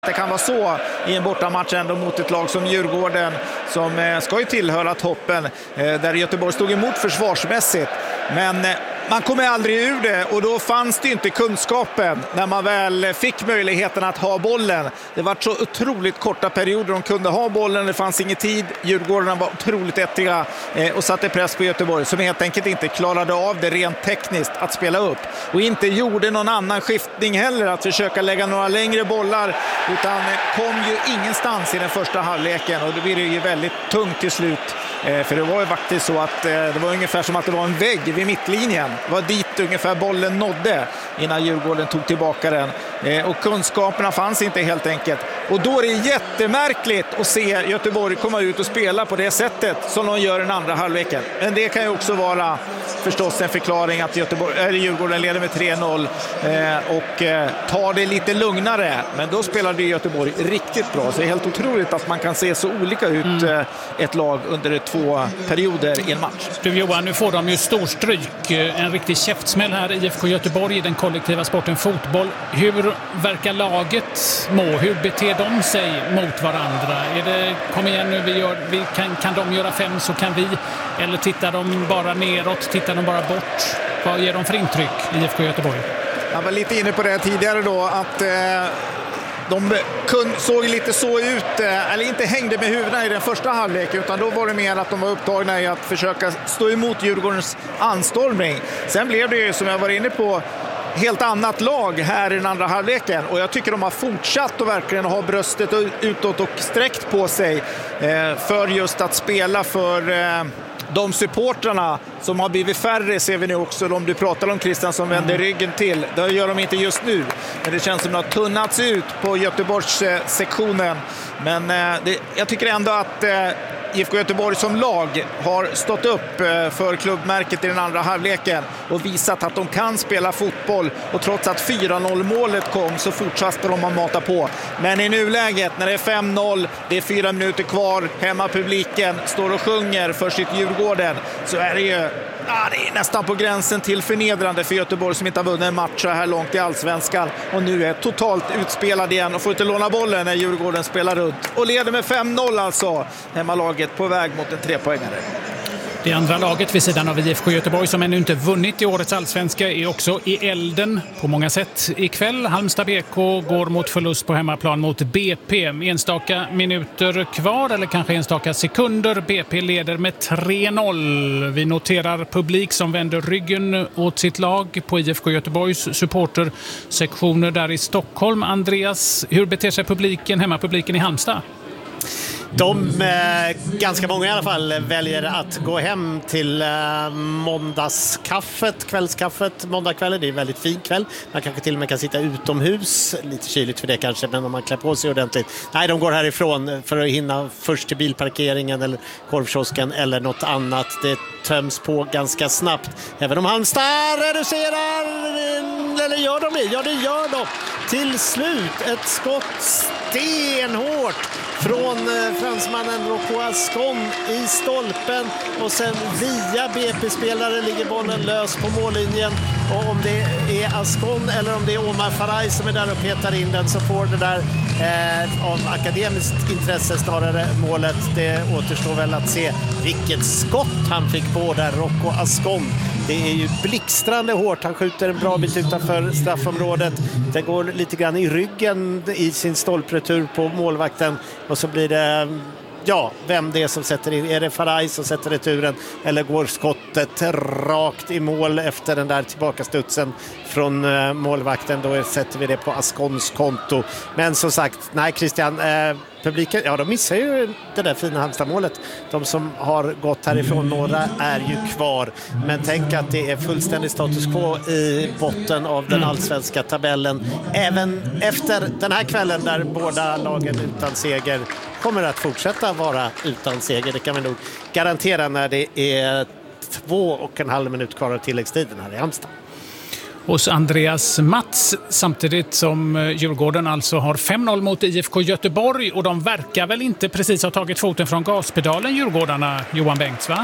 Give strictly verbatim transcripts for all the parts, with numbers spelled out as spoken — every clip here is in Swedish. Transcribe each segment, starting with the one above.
Det kan vara så i en bortamatch ändå mot ett lag som Djurgården som eh, ska ju tillhöra toppen eh, där Göteborg stod emot försvarsmässigt. Men eh, man kommer aldrig ur det och då fanns det inte kunskapen när man väl fick möjligheten att ha bollen. Det var så otroligt korta perioder de kunde ha bollen, det fanns ingen tid. Djurgården var otroligt ettiga eh, och satte press på Göteborg som helt enkelt inte klarade av det rent tekniskt att spela upp. Och inte gjorde någon annan skiftning heller att försöka lägga några längre bollar utan kom ju ingenstans i den första halvleken och då blir det ju väldigt tungt till slut. För det var ju faktiskt så att det var ungefär som att det var en vägg vid mittlinjen. Det var dit ungefär bollen nådde innan Djurgården tog tillbaka den. Och kunskaperna fanns inte helt enkelt. Och då är det jättemärkligt att se Göteborg komma ut och spela på det sättet som de gör den andra halvleken. Men det kan ju också vara förstås en förklaring att Göteborg, eller Djurgården leder med tre noll och tar det lite lugnare. Men då spelade Göteborg riktigt bra. Så det är helt otroligt att man kan se så olika ut mm. ett lag under två perioder i en match. Du Johan, nu får de ju stor stryk. En riktig käftsmäll här i I F K Göteborg i den kollektiva sporten fotboll. Hur verkar laget må? Hur beter de sig mot varandra? Är det, kom igen nu, vi gör, vi kan, kan de göra fem så kan vi? Eller tittar de bara neråt? Tittar de bara bort? Vad ger de för intryck i I F K Göteborg? Jag var lite inne på det tidigare då att eh... de kun, såg lite så ut, eller inte hängde med huvudena i den första halvlek utan då var det mer att de var upptagna i att försöka stå emot Djurgårdens anstormning. Sen blev det ju, som jag var inne på, helt annat lag här i den andra halvleken och jag tycker de har fortsatt att verkligen ha bröstet utåt och sträckt på sig för just att spela för de supportrarna som har blivit färre, ser vi nu också. De du pratar om, Christian, som vänder ryggen till. Det gör de inte just nu. Men det känns som att det har tunnats ut på Göteborgs eh, sektionen. Men eh, det, jag tycker ändå att eh, I F K Göteborg som lag har stått upp eh, för klubbmärket i den andra halvleken och visat att de kan spela fotboll. Och trots att fyra noll målet kom så fortsatte de att mata på. Men i nuläget när det är fem noll, det är fyra minuter kvar, hemmapubliken står och sjunger för sitt Djurgården, så är det ju ja, det är nästan på gränsen till förnedrande för Göteborg som inte har vunnit en match så här långt i Allsvenskan och nu är totalt utspelad igen och får inte låna bollen när Djurgården spelar runt och leder med fem noll alltså. Hemmalaget på väg mot en trepoängare. Det andra laget vid sidan av I F K Göteborg som ännu inte vunnit i årets allsvenska är också i elden på många sätt ikväll. Halmstad B K går mot förlust på hemmaplan mot B P. Enstaka minuter kvar eller kanske enstaka sekunder. B P leder med tre noll. Vi noterar publik som vänder ryggen åt sitt lag på I F K Göteborgs supportersektioner där i Stockholm. Andreas, hur beter sig publiken, hemmapubliken i Halmstad? De, eh, ganska många i alla fall, väljer att gå hem till eh, måndagskaffet, kvällskaffet, måndagskvällen. Det är en väldigt fin kväll. Man kanske till och med kan sitta utomhus. Lite kyligt för det kanske, men om man klär på sig ordentligt. Nej, de går härifrån för att hinna först till bilparkeringen eller korvkiosken eller något annat. Det töms på ganska snabbt. Även om Halmstad reducerar, eller gör de det? Ja, det gör de. Till slut ett skott stenhårt från fransmannen Rocco Ascon i stolpen och sen via B P-spelare ligger bollen lös på mållinjen och om det är Ascon eller om det är Omar Faraj som är där och petar in den så får det där eh, av akademiskt intresse snarare målet. Det återstår väl att se vilket skott han fick på där, Rocco Ascon. Det är ju blixtrande hårt. Han skjuter en bra bit utanför straffområdet. Det går lite grann i ryggen i sin stolpretur på målvakten. Och så blir det, ja, vem det är som sätter in. Är det Faraj som sätter returen? Eller går skottet rakt i mål efter den där tillbakastutsen från uh, målvakten? Då sätter vi det på Ascons konto. Men som sagt, nej Christian, uh, publiken, ja de missar ju det där fina Halmstad-målet. De som har gått härifrån, några är ju kvar. Men tänk att det är fullständig status quo i botten av den allsvenska tabellen. Även efter den här kvällen där båda lagen utan seger kommer att fortsätta vara utan seger. Det kan vi nog garantera när det är två och en halv minut kvar av tilläggstiden här i Halmstad. Hos Andreas Mats, samtidigt som Djurgården alltså har fem noll mot I F K Göteborg och de verkar väl inte precis ha tagit foten från gaspedalen, Djurgårdarna, Johan Bengts, va?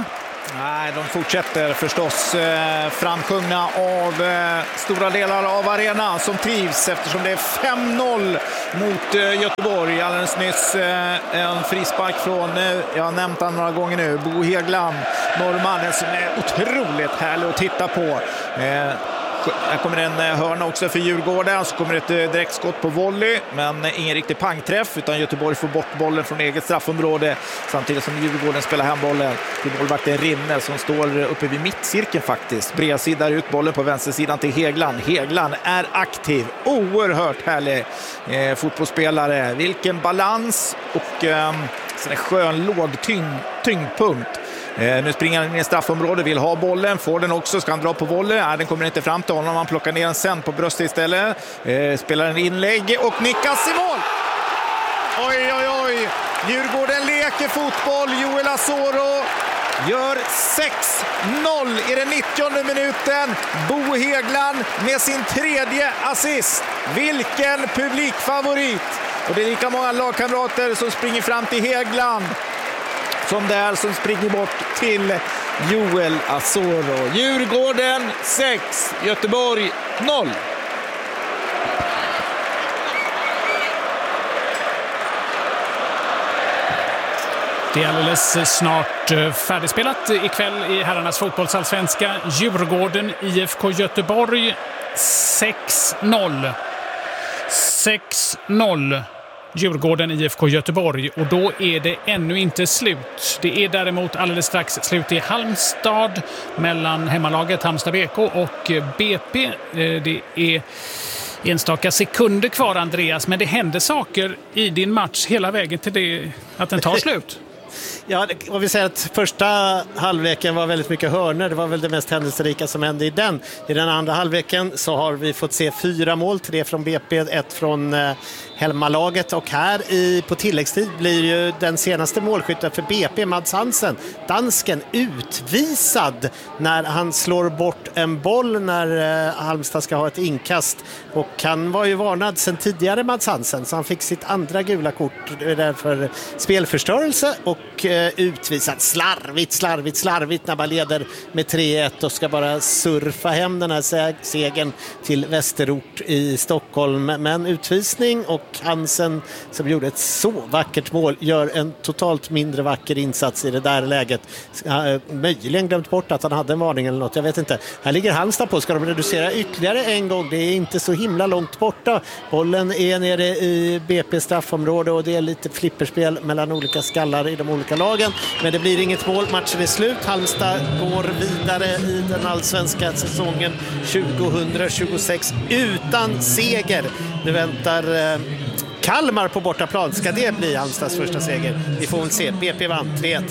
Nej, de fortsätter förstås eh, framsjungna av eh, stora delar av arenan som trivs eftersom det är fem noll mot eh, Göteborg. Alldeles nyss eh, en frispark från, eh, jag har nämnt han några gånger nu, Bo Häggland, norrmannen som är otroligt härlig att titta på. Eh, Här kommer en hörna också för Djurgården, så kommer ett direktskott på volley, men ingen riktig pangträff utan Göteborg får bort bollen från eget straffområde samtidigt som Djurgården spelar hembollen till målvakten Rinne som står uppe vid mittcirkeln faktiskt. Bredsidar ut bollen på vänstersidan till Häggland. Häggland är aktiv, oerhört härlig eh, fotbollsspelare. Vilken balans och eh, en skön låg tyng, tyngdpunkt. Eh, nu springer han in i straffområdet, vill ha bollen, får den också, ska han dra på volley. Nej, den kommer inte fram till honom, han plockar ner den sen på bröstet istället. Eh, spelar en inlägg och nickas i mål! Oj, oj, oj! Djurgården leker fotboll, Joel Asoro gör sex noll i den nittionde minuten. Bo Häggland med sin tredje assist. Vilken publikfavorit! Och det är lika många lagkamrater som springer fram till Häggland som det är som springer bort till Joel Asoro. Djurgården sex, Göteborg noll. Det är alldeles snart färdigspelat ikväll i herrarnas fotbollsallsvenska. Djurgården I F K Göteborg sex noll. sex noll. Djurgården I F K Göteborg, och då är det ännu inte slut. Det är däremot alldeles strax slut i Halmstad mellan hemmalaget Halmstad B K och B P. Det är enstaka sekunder kvar, Andreas, men det händer saker i din match hela vägen till det att den tar slut. Ja, och vi säger att första halvleken var väldigt mycket hörner. Det var väl det mest händelserika som hände i den. I den andra halvleken så har vi fått se fyra mål, tre från B P, ett från eh, hemmalaget. Och här i, på tilläggstid blir ju den senaste målskytten för B P, Mads Hansen, dansken, utvisad när han slår bort en boll när eh, Halmstad ska ha ett inkast. Och han var ju varnad sedan tidigare, Mads Hansen, så han fick sitt andra gula kort för spelförstörelse och eh, utvisat slarvigt, slarvigt, slarvigt när man leder med tre ett och ska bara surfa hem den här seg- segern till Västerort i Stockholm. Men utvisning, och Hansen som gjorde ett så vackert mål gör en totalt mindre vacker insats i det där läget. Uh, möjligen glömt bort att han hade en varning eller något, jag vet inte. Här ligger Halmstad på, ska de reducera ytterligare en gång, det är inte så himla långt borta. Bollen är nere i B P straffområde och det är lite flipperspel mellan olika skallar i de olika lagen, men det blir inget mål, matchen är slut. Halmstad går vidare i den allsvenska säsongen tjugohundratjugosex utan seger. Nu väntar eh, Kalmar på bortaplan. Ska det bli Halmstads första seger? Vi får väl se. B P vann tre ett.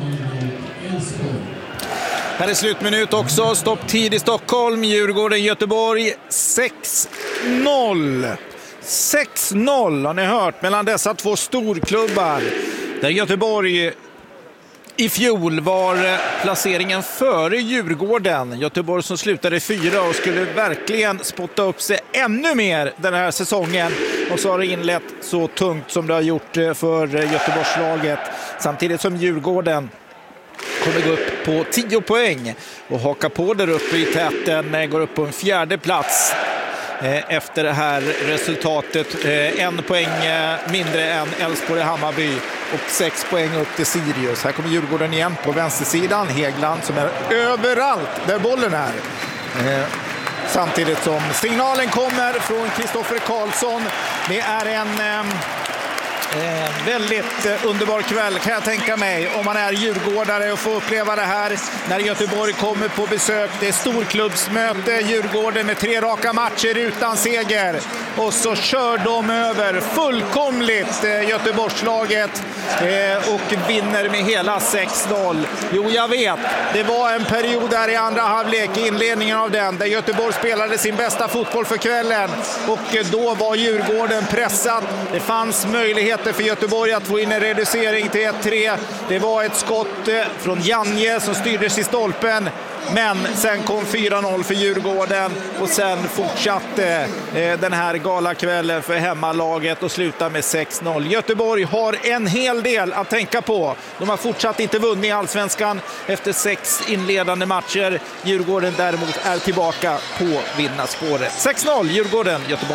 Här är slutminut också. Stopptid i Stockholm. Djurgården Göteborg sex noll. sex noll har ni hört mellan dessa två storklubbar. Där Göteborg i fjol var placeringen före Djurgården. Göteborg som slutade fyra och skulle verkligen spotta upp sig ännu mer den här säsongen. Och så har det inlett så tungt som det har gjort för Göteborgslaget. Samtidigt som Djurgården kommer gå upp på tio poäng och haka på där uppe i täten. Går upp på en fjärde plats efter det här resultatet. En poäng mindre än Elfsborg Hammarby och sex poäng upp till Sirius. Här kommer Djurgården igen på vänstersidan. Häggland som är överallt där bollen är. Samtidigt som signalen kommer från Kristoffer Karlsson. Det är en Eh, väldigt eh, underbar kväll kan jag tänka mig om man är djurgårdare och får uppleva det här när Göteborg kommer på besök. Det är storklubbsmöte, Djurgården med tre raka matcher utan seger och så kör de över fullkomligt eh, Göteborgslaget eh, och vinner med hela sex noll. Jo, jag vet, det var en period där i andra halvlek, i inledningen av den, där Göteborg spelade sin bästa fotboll för kvällen och eh, då var Djurgården pressad. Det fanns möjlighet möjligheter för Göteborg att få in en reducering till ett tre. Det var ett skott från Janje som styrdes i stolpen. Men sen kom fyra noll för Djurgården och sen fortsatte eh, den här galakvällen för hemmalaget och slutar med sex noll. Göteborg har en hel del att tänka på. De har fortsatt inte vunnit i Allsvenskan efter sex inledande matcher. Djurgården däremot är tillbaka på vinnarspåret. sex noll Djurgården, Göteborg.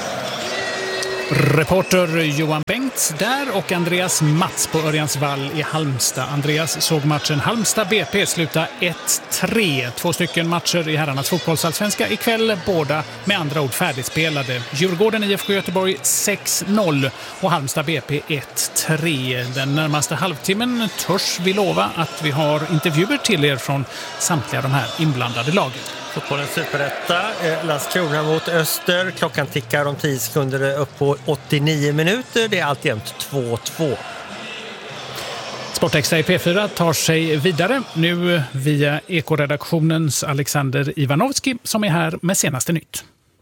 Reporter Johan Bengts där och Andreas Mats på Örjansvall i Halmstad. Andreas såg matchen Halmstad B P sluta ett tre. Två stycken matcher i herrarnas fotbollsallsvenska ikväll, båda med andra ord färdigspelade. Djurgården I F K Göteborg sex noll och Halmstad B P ett tre. Den närmaste halvtimmen törs vi lova att vi har intervjuer till er från samtliga de här inblandade lagen. Fotbollens superetta, Landskrona mot Öster. Klockan tickar om tio sekunder upp på åttionio minuter. Det är alltjämt två två. Sportextra i P fyra tar sig vidare nu via Ekoredaktionens Alexander Ivanovski som är här med senaste nytt.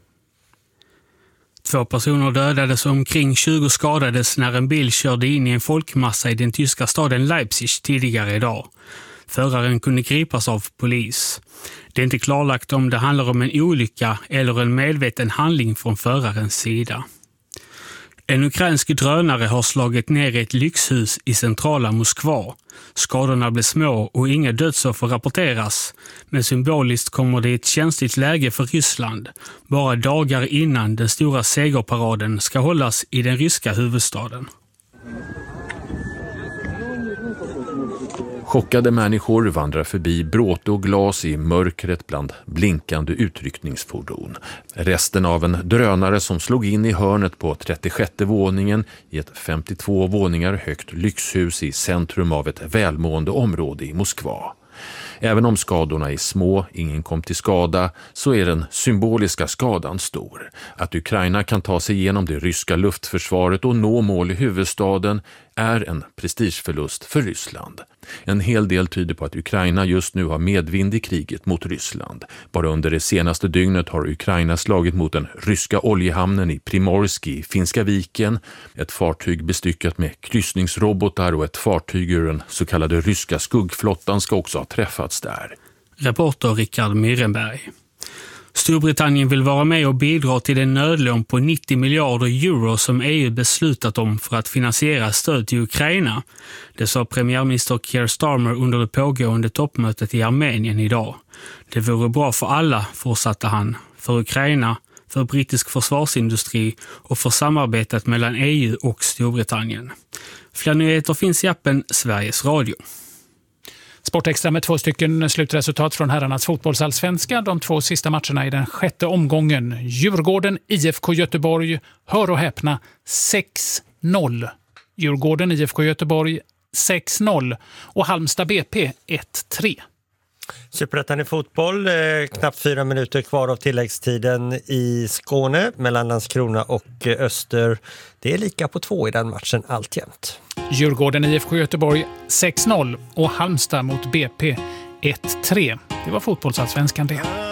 Två personer dödades och omkring tjugo skadades när en bil körde in i en folkmassa i den tyska staden Leipzig tidigare idag. Föraren kunde gripas av polis. Det är inte klarlagt om det handlar om en olycka eller en medveten handling från förarens sida. En ukrainsk drönare har slagit ner ett lyxhus i centrala Moskva. Skadorna blev små och inga dödsoffer rapporteras. Men symboliskt kommer det i ett känsligt läge för Ryssland. Bara dagar innan den stora segerparaden ska hållas i den ryska huvudstaden. Chockade människor vandrar förbi bråte och glas i mörkret bland blinkande utryckningsfordon. Resten av en drönare som slog in i hörnet på trettiosjätte våningen i ett femtiotvå våningar högt lyxhus i centrum av ett välmående område i Moskva. Även om skadorna är små, ingen kom till skada, så är den symboliska skadan stor. Att Ukraina kan ta sig igenom det ryska luftförsvaret och nå mål i huvudstaden är en prestigeförlust för Ryssland. En hel del tyder på att Ukraina just nu har medvind i kriget mot Ryssland. Bara under det senaste dygnet har Ukraina slagit mot den ryska oljehamnen i Primorsk i Finska viken. Ett fartyg bestyckat med kryssningsrobotar och ett fartyg ur den så kallade ryska skuggflottan ska också ha träffats där. Reporter Rickard Mirenberg. Storbritannien vill vara med och bidra till en nödlån på nittio miljarder euro som E U beslutat om för att finansiera stöd till Ukraina. Det sa premiärminister Keir Starmer under det pågående toppmötet i Armenien idag. Det vore bra för alla, fortsatte han, för Ukraina, för brittisk försvarsindustri och för samarbetet mellan E U och Storbritannien. Fler nyheter finns i appen Sveriges Radio. Sportextra med två stycken slutresultat från herrarnas fotbollsallsvenska. De två sista matcherna i den sjätte omgången. Djurgården I F K Göteborg, hör och häpna, sex noll. Djurgården I F K Göteborg sex noll och Halmstad B P ett tre. Superettan i fotboll, eh, knappt fyra minuter kvar av tilläggstiden i Skåne mellan Landskrona och eh, Öster. Det är lika på två i den matchen alltjämt. Djurgården I F K Göteborg sex noll och Halmstad mot B P ett tre. Det var fotbollsallsvenskan det.